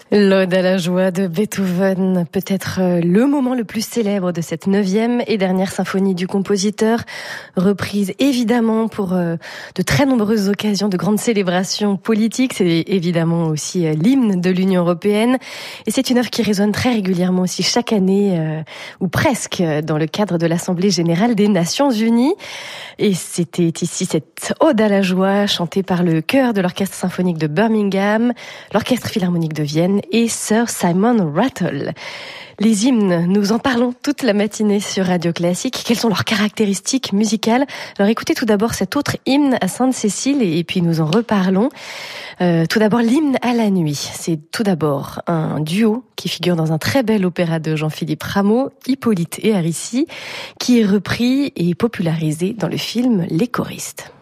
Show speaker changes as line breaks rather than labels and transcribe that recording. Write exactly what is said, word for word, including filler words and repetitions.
L'Ode à la joie de Beethoven, peut-être le moment le plus célèbre de cette neuvième et dernière symphonie du compositeur, reprise évidemment pour de très nombreuses occasions de grandes célébrations politiques. C'est évidemment aussi l'hymne de l'Union européenne et c'est une œuvre qui résonne très régulièrement aussi chaque année, euh, ou presque, dans le cadre de l'Assemblée générale des Nations unies. Et c'était ici cette Ode à la joie chantée par le chœur de l'Orchestre symphonique de Birmingham, l'Orchestre philharmonique de Vienne et Sir Simon Rattle. Les hymnes, nous en parlons toute la matinée sur Radio Classique. Quelles sont leurs caractéristiques musicales? Alors écoutez tout d'abord cet autre hymne à Sainte-Cécile et puis nous en reparlons. Euh, tout d'abord l'hymne à la nuit. C'est tout d'abord un duo qui figure dans un très bel opéra de Jean-Philippe Rameau, Hippolyte et Aricie, qui est repris et popularisé dans le film Les choristes.